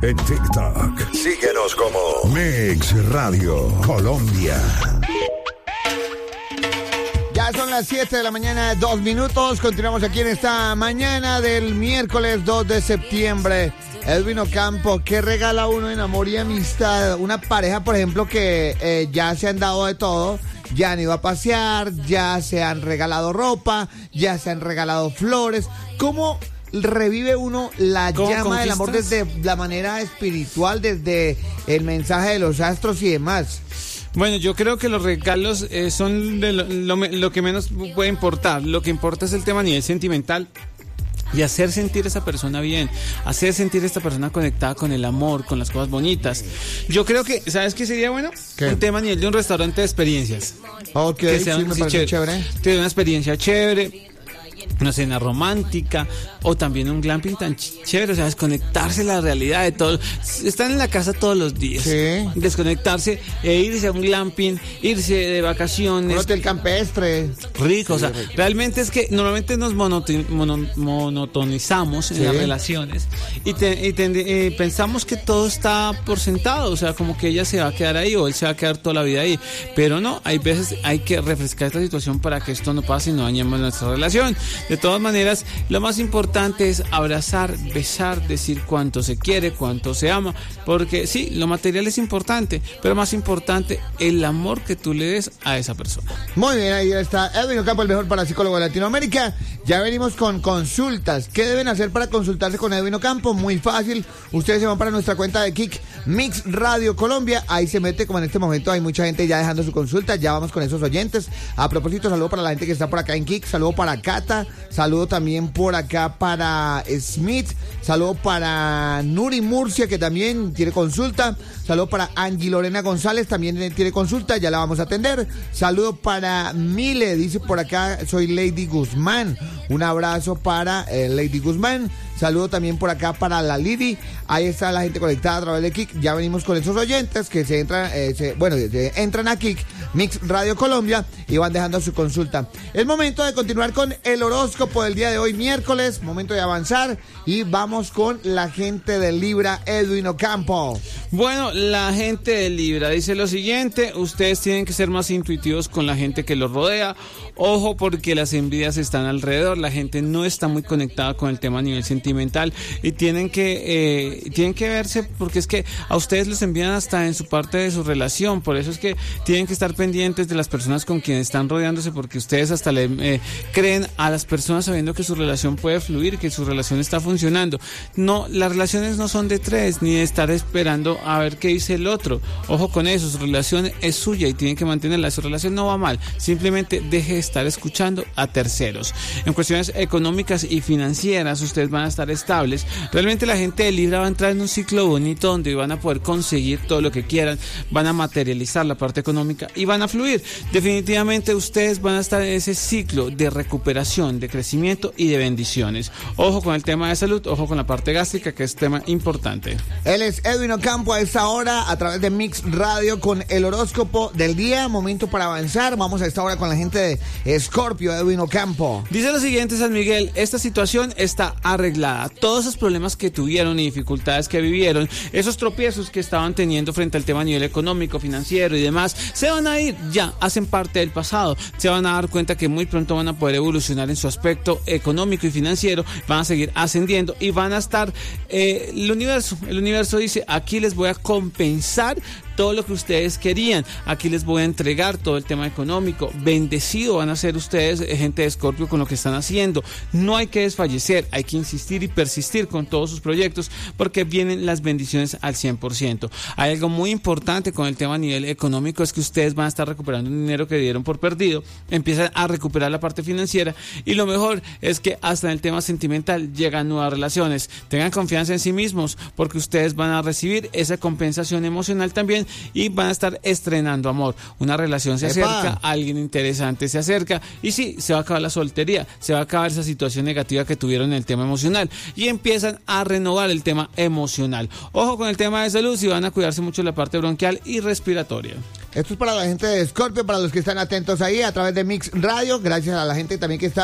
En TikTok, síguenos como Mix Radio Colombia. Ya son las 7 de la mañana, 2 minutos. Continuamos aquí en esta mañana del miércoles 2 de septiembre. Edwin Ocampo, ¿qué regala uno en amor y amistad? Una pareja, por ejemplo, que ya se han dado de todo, ya han ido a pasear, ya se han regalado ropa, ya se han regalado flores. ¿Cómo revive uno la llama del amor desde la manera espiritual, desde el mensaje de los astros y demás? Bueno, yo creo que los regalos son de lo que menos puede importar. Lo que importa es el tema a nivel sentimental. Y hacer sentir a esa persona bien, hacer sentir a esta persona conectada con el amor, con las cosas bonitas. Yo creo que, ¿sabes qué sería bueno? ¿Qué? Un tema a nivel de un restaurante de experiencias. Ok, Que sea sí, me parece chévere. Tener una experiencia chévere, una cena romántica, o también un glamping tan chévere, o sea, desconectarse de la realidad de todo. Están en la casa todos los días. Sí. Desconectarse e irse a un glamping, irse de vacaciones. Un hotel campestre. Rico, o sea, realmente es que normalmente nos monotonizamos en las relaciones y pensamos que todo está por sentado, o sea, como que ella se va a quedar ahí o él se va a quedar toda la vida ahí, pero no, hay veces hay que refrescar esta situación para que esto no pase y no dañemos nuestra relación. De todas maneras, lo más importante es abrazar, besar, decir cuánto se quiere, cuánto se ama, porque sí, lo material es importante, pero más importante el amor que tú le des a esa persona. Muy bien, ahí está Edwin Ocampo, el mejor parapsicólogo de Latinoamérica. Ya venimos con consultas. ¿Qué deben hacer para consultarse con Edwin Ocampo? Muy fácil. Ustedes se van para nuestra cuenta de Kik Mix Radio Colombia. Ahí se mete, como en este momento hay mucha gente ya dejando su consulta. Ya vamos con esos oyentes. A propósito, saludo para la gente que está por acá en Kik. Saludo para Cata. Saludo también por acá para Smith. Saludo para Nuri Murcia, que también tiene consulta. Saludo para Angie Lorena González, también tiene consulta, ya la vamos a atender. Saludo para Mile, dice por acá, soy Lady Guzmán. Un abrazo para Lady Guzmán. Saludo también por acá para la Lidi. Ahí está la gente conectada a través de Kik. Ya venimos con esos oyentes que entran a Kik Mix Radio Colombia y van dejando su consulta. Es momento de continuar con el horóscopo del día de hoy, miércoles. Momento de avanzar y vamos con la gente de Libra, Edwin Ocampo. Bueno, la gente de Libra dice lo siguiente: ustedes tienen que ser más intuitivos con la gente que los rodea. Ojo, porque las envidias están alrededor, la gente no está muy conectada con el tema a nivel sentimental y tienen que verse, porque es que a ustedes los envían hasta en su parte de su relación. Por eso es que tienen que estar pendientes de las personas con quienes están rodeándose, porque ustedes hasta le creen a las personas sabiendo que su relación puede fluir, que su relación está funcionando. No, las relaciones no son de tres, ni de estar esperando a ver qué dice el otro. Ojo con eso, su relación es suya y tienen que mantenerla. Su relación no va mal, simplemente deje de estar escuchando a terceros. En cuestiones económicas y financieras, ustedes van a estar estables. Realmente la gente de Libra va a entrar en un ciclo bonito donde van a poder conseguir todo lo que quieran, van a materializar la parte económica y van a fluir. Definitivamente ustedes van a estar en ese ciclo de recuperación, de crecimiento y de bendiciones. Ojo con el tema de salud, ojo con la parte gástrica, que es tema importante. Él es Edwin Ocampo a esta hora a través de Mix Radio con el horóscopo del día. Momento para avanzar. Vamos a esta hora con la gente de Escorpio, Edwin Ocampo. Dice lo siguiente, San Miguel: esta situación está arreglada. Todos esos problemas que tuvieron y dificultades que vivieron, esos tropiezos que estaban teniendo frente al tema a nivel económico, financiero y demás, se van a ir, ya hacen parte del pasado. Se van a dar cuenta que muy pronto van a poder evolucionar en su aspecto económico y financiero, van a seguir ascendiendo y van a estar el universo dice: aquí les voy a compensar todo lo que ustedes querían, aquí les voy a entregar todo el tema económico. Bendecido van a ser ustedes, gente de Escorpio, con lo que están haciendo. No hay que desfallecer, hay que insistir y persistir con todos sus proyectos, porque vienen las bendiciones al 100%. Hay algo muy importante con el tema a nivel económico, es que ustedes van a estar recuperando un dinero que dieron por perdido, empiezan a recuperar la parte financiera, y lo mejor es que hasta en el tema sentimental llegan nuevas relaciones. Tengan confianza en sí mismos, porque ustedes van a recibir esa compensación emocional también, y van a estar estrenando amor. Una relación se acerca, alguien interesante se acerca, y sí, se va a acabar la soltería, se va a acabar esa situación negativa que tuvieron en el tema emocional, y empiezan a renovar el tema emocional. Ojo con el tema de salud, si van a cuidarse mucho la parte bronquial y respiratoria. Esto es para la gente de Escorpio, para los que están atentos ahí a través de Mix Radio. Gracias a la gente también que está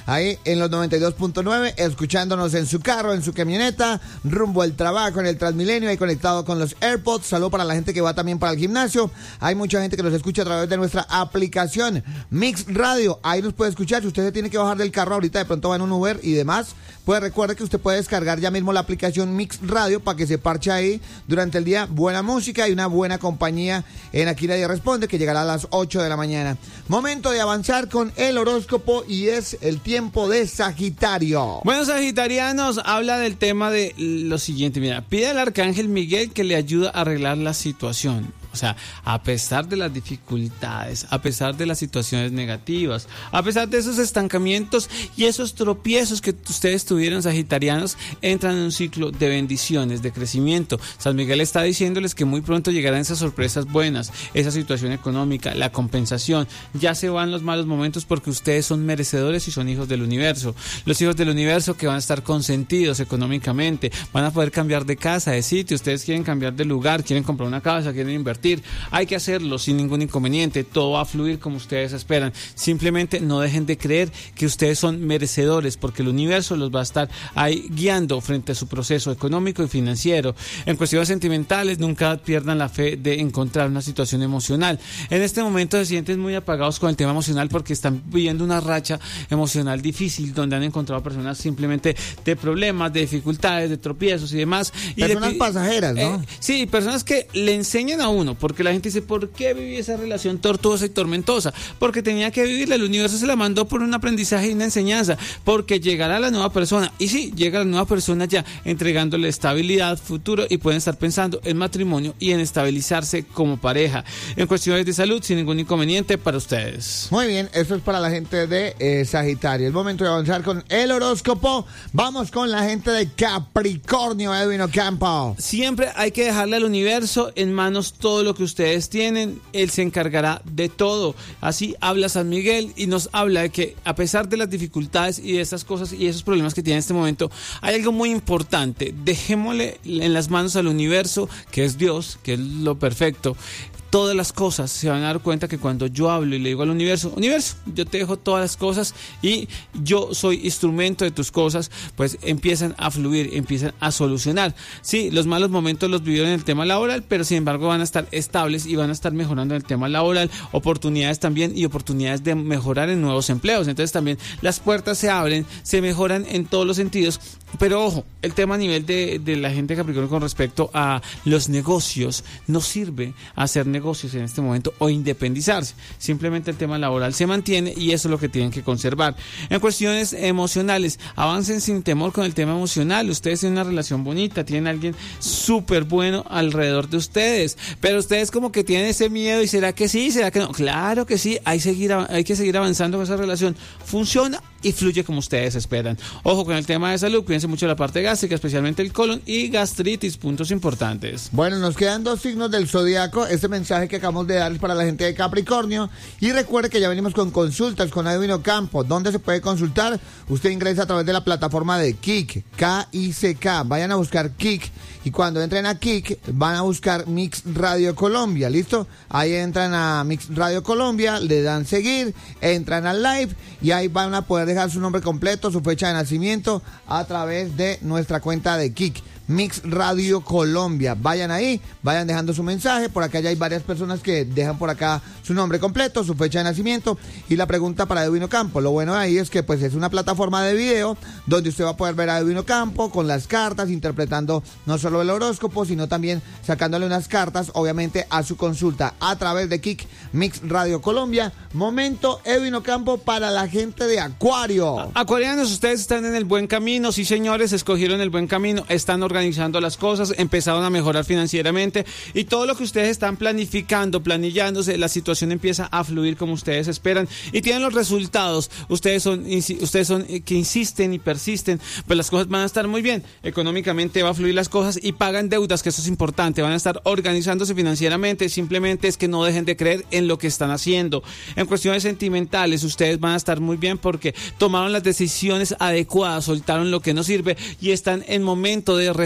ahí en los 92.9, escuchándonos en su carro, en su camioneta, rumbo al trabajo, en el Transmilenio, ahí conectado con los AirPods. Saludo para la gente que va también para el gimnasio. Hay mucha gente que nos escucha a través de nuestra aplicación Mix Radio. Ahí nos puede escuchar. Si usted se tiene que bajar del carro ahorita, de pronto va en un Uber y demás, pues recuerde que usted puede descargar ya mismo la aplicación Mix Radio para que se parche ahí durante el día. Buena música y una buena compañía en Aquí Nadie Responde, que llegará a las 8 de la mañana. Momento de avanzar con el horóscopo y es el tiempo de Sagitario. Bueno, sagitarianos, habla del tema de lo siguiente. Mira, pide al arcángel Miguel que le ayude a arreglar la situación. O sea, a pesar de las dificultades, a pesar de las situaciones negativas, a pesar de esos estancamientos y esos tropiezos que ustedes tuvieron, sagitarianos, entran en un ciclo de bendiciones, de crecimiento. San Miguel está diciéndoles que muy pronto llegarán esas sorpresas buenas, esa situación económica, la compensación. Ya se van los malos momentos porque ustedes son merecedores y son hijos del universo. Los hijos del universo que van a estar consentidos económicamente, van a poder cambiar de casa, de sitio. Ustedes quieren cambiar de lugar, quieren comprar una casa, quieren invertir. Hay que hacerlo sin ningún inconveniente, todo va a fluir como ustedes esperan. Simplemente no dejen de creer que ustedes son merecedores, porque el universo los va a estar ahí guiando frente a su proceso económico y financiero. En cuestiones sentimentales, nunca pierdan la fe de encontrar una situación emocional. En este momento se sienten muy apagados con el tema emocional porque están viviendo una racha emocional difícil, donde han encontrado personas simplemente de problemas, de dificultades, de tropiezos y demás. Personas pasajeras, ¿no? Sí, personas que le enseñan a uno, porque la gente dice, ¿por qué viví esa relación tortuosa y tormentosa? Porque tenía que vivirla, el universo se la mandó por un aprendizaje y una enseñanza, porque llegará la nueva persona, y sí, llega la nueva persona ya, entregándole estabilidad, futuro, y pueden estar pensando en matrimonio y en estabilizarse como pareja. En cuestiones de salud, sin ningún inconveniente para ustedes. Muy bien, eso es para la gente de Sagitario. El momento de avanzar con el horóscopo. Vamos con la gente de Capricornio, Edwin Ocampo. Siempre hay que dejarle al universo en manos todo lo que ustedes tienen, él se encargará de todo. Así habla San Miguel y nos habla de que a pesar de las dificultades y de estas cosas y esos problemas que tiene en este momento, hay algo muy importante. Dejémosle en las manos al universo, que es Dios, que es lo perfecto. Todas las cosas, se van a dar cuenta que cuando yo hablo y le digo al universo, yo te dejo todas las cosas y yo soy instrumento de tus cosas, pues empiezan a fluir, empiezan a solucionar. Sí, los malos momentos los vivieron en el tema laboral, pero sin embargo van a estar estables y van a estar mejorando en el tema laboral, oportunidades también y oportunidades de mejorar en nuevos empleos. Entonces también las puertas se abren, se mejoran en todos los sentidos. Pero ojo, el tema a nivel de la gente de Capricornio con respecto a los negocios, no sirve hacer negocios en este momento o independizarse. Simplemente el tema laboral se mantiene y eso es lo que tienen que conservar. En cuestiones emocionales, avancen sin temor con el tema emocional. Ustedes tienen una relación bonita, tienen a alguien súper bueno alrededor de ustedes, pero ustedes como que tienen ese miedo y ¿será que sí? ¿Será que no? Claro que sí, hay que seguir avanzando con esa relación. Funciona y fluye como ustedes esperan. Ojo con el tema de salud, cuídense mucho de la parte gástrica, especialmente el colon y gastritis, puntos importantes. Bueno, nos quedan 2 signos del zodiaco. Este mensaje que acabamos de darles para la gente de Capricornio. Y recuerde que ya venimos con consultas con Edwin Ocampo. ¿Dónde se puede consultar? Usted ingresa a través de la plataforma de Kik, K-I-C-K. Vayan a buscar Kik y cuando entren a Kik van a buscar Mix Radio Colombia, ¿listo? Ahí entran a Mix Radio Colombia, le dan seguir, entran al live y ahí van a poder dejar su nombre completo, su fecha de nacimiento a través de nuestra cuenta de Kik. Mix Radio Colombia. Vayan ahí, vayan dejando su mensaje. Por acá ya hay varias personas que dejan por acá su nombre completo, su fecha de nacimiento y la pregunta para Edwin Ocampo. Lo bueno de ahí es que pues es una plataforma de video donde usted va a poder ver a Edwin Ocampo con las cartas, interpretando no solo el horóscopo, sino también sacándole unas cartas, obviamente, a su consulta a través de Kik Mix Radio Colombia. Momento, Edwin Ocampo, para la gente de Acuario. Acuarianos, ustedes están en el buen camino. Sí, señores, escogieron el buen camino. Están organizando las cosas, empezaron a mejorar financieramente y todo lo que ustedes están planificando, planillándose, la situación empieza a fluir como ustedes esperan y tienen los resultados. Ustedes son que insisten y persisten, pues las cosas van a estar muy bien. Económicamente va a fluir las cosas y pagan deudas, que eso es importante. Van a estar organizándose financieramente. Simplemente es que no dejen de creer en lo que están haciendo. En cuestiones sentimentales, ustedes van a estar muy bien porque tomaron las decisiones adecuadas, soltaron lo que no sirve y están en momento de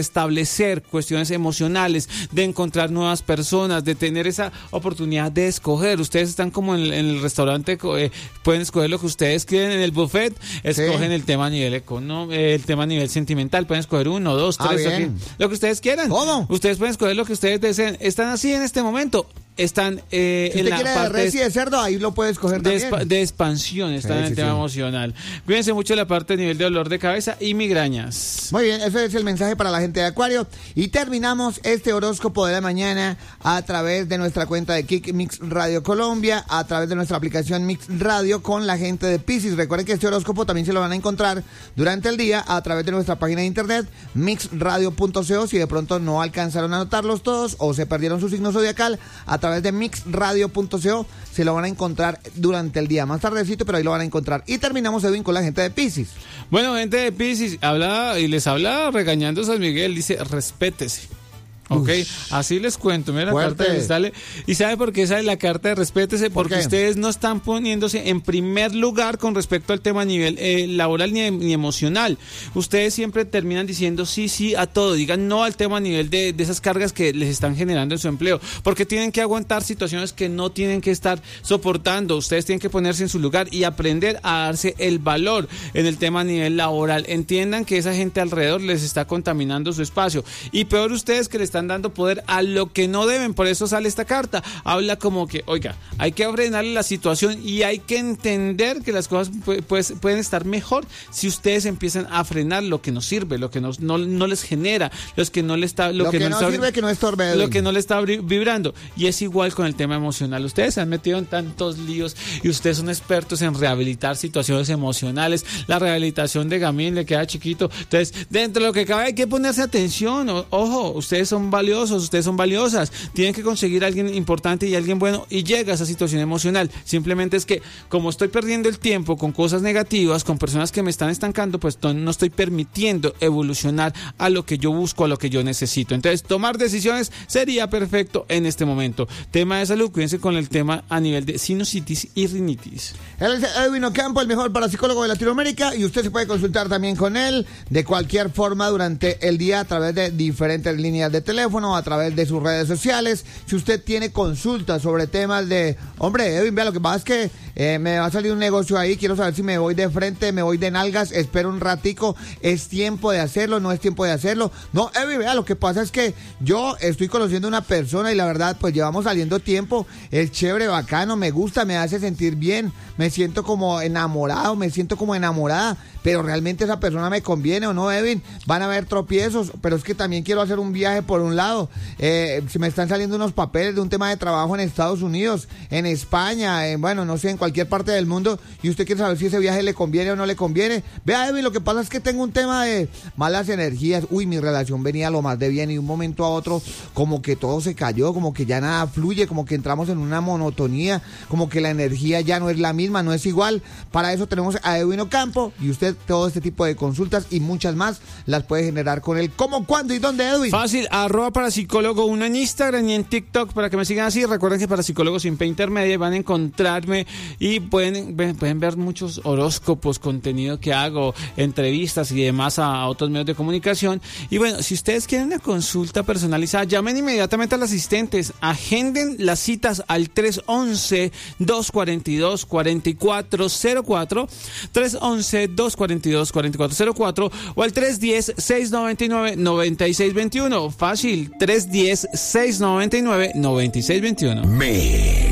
restablecer cuestiones emocionales, de encontrar nuevas personas, de tener esa oportunidad de escoger. Ustedes están como en el restaurante, pueden escoger lo que ustedes quieren. En el buffet escogen el tema a nivel económico, el tema a nivel sentimental, pueden escoger 1, 2, 3, lo que ustedes quieran. ¿Cómo? Ustedes pueden escoger lo que ustedes deseen. Están así en este momento. Están si en la quiere parte de res y de cerdo, ahí lo puede escoger también. De expansión, están en el tema emocional. Cuídense mucho de la parte de nivel de dolor de cabeza y migrañas. Muy bien, ese es el mensaje para la gente de Acuario. Y terminamos este horóscopo de la mañana a través de nuestra cuenta de Kik Mix Radio Colombia, a través de nuestra aplicación Mix Radio con la gente de Piscis. Recuerden que este horóscopo también se lo van a encontrar durante el día a través de nuestra página de internet mixradio.co. Si de pronto no alcanzaron a anotarlos todos o se perdieron su signo zodiacal, a través de mixradio.co se lo van a encontrar durante el día, más tardecito, pero ahí lo van a encontrar. Y terminamos, Edwin, con la gente de Piscis. Bueno, gente de Piscis, les habla regañando a San Miguel, dice, respétese. Ok, así les cuento, mira la carta que sale. ¿Y sabe por qué sale la carta de respétese? Porque ustedes no están poniéndose en primer lugar con respecto al tema a nivel laboral ni emocional. Ustedes siempre terminan diciendo sí a todo, digan no al tema a nivel de esas cargas que les están generando en su empleo, porque tienen que aguantar situaciones que no tienen que estar soportando. Ustedes tienen que ponerse en su lugar y aprender a darse el valor en el tema a nivel laboral. Entiendan que esa gente alrededor les está contaminando su espacio, y peor ustedes que les están dando poder a lo que no deben. Por eso sale esta carta, habla como que, oiga, hay que frenarle la situación y hay que entender que las cosas pueden estar mejor si ustedes empiezan a frenar lo que nos sirve, lo que no les genera, lo que no sirve, que no estorbe, lo que no le está vibrando. Y es igual con el tema emocional. Ustedes se han metido en tantos líos y ustedes son expertos en rehabilitar situaciones emocionales. La rehabilitación de Gamín le queda chiquito. Entonces, dentro de lo que cabe hay que ponerse atención. Ojo, ustedes son valiosos, ustedes son valiosas, tienen que conseguir a alguien importante y alguien bueno, y llega a esa situación emocional. Simplemente es que como estoy perdiendo el tiempo con cosas negativas, con personas que me están estancando, pues no estoy permitiendo evolucionar a lo que yo busco, a lo que yo necesito. Entonces, tomar decisiones sería perfecto en este momento. Tema de salud, cuídense con el tema a nivel de sinusitis y rinitis. Él es Edwin Ocampo, el mejor parapsicólogo de Latinoamérica, y usted se puede consultar también con él de cualquier forma durante el día a través de diferentes líneas de teléfono, a través de sus redes sociales. Si usted tiene consultas sobre temas de, hombre, Edwin, vea, lo que pasa es que me va a salir un negocio ahí, quiero saber si me voy de frente, me voy de nalgas, espero un ratico, es tiempo de hacerlo, no es tiempo de hacerlo. No, Edwin, vea, lo que pasa es que yo estoy conociendo a una persona y la verdad, pues llevamos saliendo tiempo, es chévere, bacano, me gusta, me hace sentir bien, me siento como enamorado, me siento como enamorada, pero realmente esa persona me conviene o no, Edwin. Van a haber tropiezos, pero es que también quiero hacer un viaje por un lado. Se me están saliendo unos papeles de un tema de trabajo en Estados Unidos, en España, bueno, no sé, en cualquier parte del mundo, y usted quiere saber si ese viaje le conviene o no le conviene. Vea, Edwin, lo que pasa es que tengo un tema de malas energías. Uy, mi relación venía lo más de bien y de un momento a otro como que todo se cayó, como que ya nada fluye, como que entramos en una monotonía, como que la energía ya no es la misma, no es igual. Para eso tenemos a Edwin Ocampo, y usted todo este tipo de consultas y muchas más las puede generar con él. ¿Cómo, cuándo y dónde, Edwin? Fácil, @parapsicólogo 1 en Instagram y en TikTok para que me sigan así. Recuerden que Parapsicólogo sin P intermedia van a encontrarme y pueden ver muchos horóscopos, contenido que hago, entrevistas y demás a otros medios de comunicación. Y bueno, si ustedes quieren una consulta personalizada, llamen inmediatamente a los asistentes, agenden las citas al 311-242-4404, 311-242-4404 o al 310-699-9621. Fácil, 310-699-9621.